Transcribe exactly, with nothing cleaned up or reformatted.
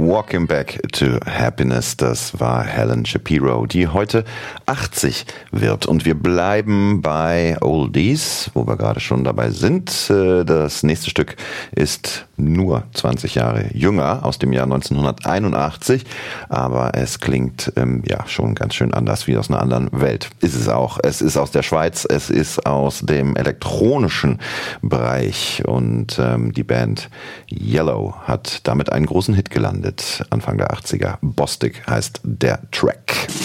Walking Back to Happiness, das war Helen Shapiro, die heute achtzig wird. Und wir bleiben bei Oldies, wo wir gerade schon dabei sind. Das nächste Stück ist nur zwanzig Jahre jünger, aus dem Jahr neunzehnhunderteinundachtzig, aber es klingt ähm, ja schon ganz schön anders, wie aus einer anderen Welt. Ist es auch. Es ist aus der Schweiz, es ist aus dem elektronischen Bereich und ähm, die Band Yellow hat damit einen großen Hit gelandet, Anfang der achtziger. Bostik heißt der Track.